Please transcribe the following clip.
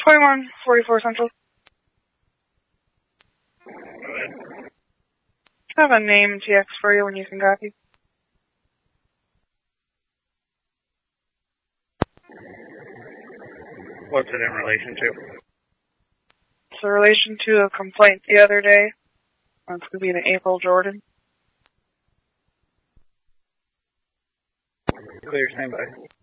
2144 Central. I have a name TX for you when you can copy. What's it in relation to? It's in relation to a complaint the other day. It's going to be an April Jordan. Clear, standby.